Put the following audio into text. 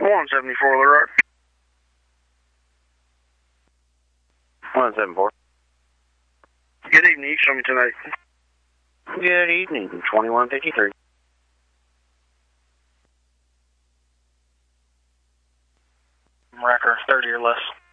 174 the road. 174. Good evening, you show me tonight. Good evening, 2153. Wrecker, 30 or less.